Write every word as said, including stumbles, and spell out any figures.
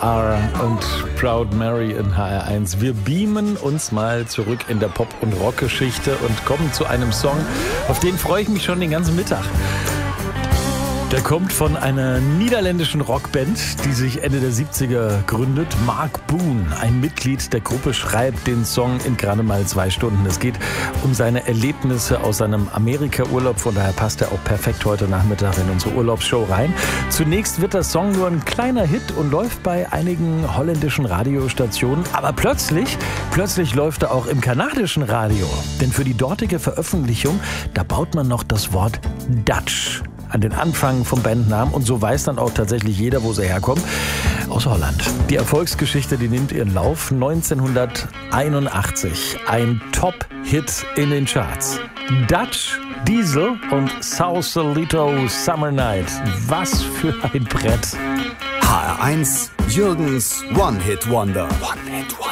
R und Proud Mary in H R eins. Wir beamen uns mal zurück in der Pop- und Rockgeschichte und kommen zu einem Song, auf den freue ich mich schon den ganzen Mittag. Der kommt von einer niederländischen Rockband, die sich Ende der siebziger gründet. Mark Boone, ein Mitglied der Gruppe, schreibt den Song in gerade mal zwei Stunden. Es geht um seine Erlebnisse aus seinem Amerika-Urlaub. Von daher passt er auch perfekt heute Nachmittag in unsere Urlaubsshow rein. Zunächst wird der Song nur ein kleiner Hit und läuft bei einigen holländischen Radiostationen. Aber plötzlich, plötzlich läuft er auch im kanadischen Radio. Denn für die dortige Veröffentlichung, da baut man noch das Wort Dutch an den Anfang vom Bandnamen und so weiß dann auch tatsächlich jeder, wo sie herkommen, aus Holland. Die Erfolgsgeschichte, die nimmt ihren Lauf. neunzehnhunderteinundachtzig, ein Top-Hit in den Charts. Dutch, Diesel und Sausalito Summer Night. Was für ein Brett. H R eins, Jürgens One-Hit-Wonder. One-Hit-Wonder.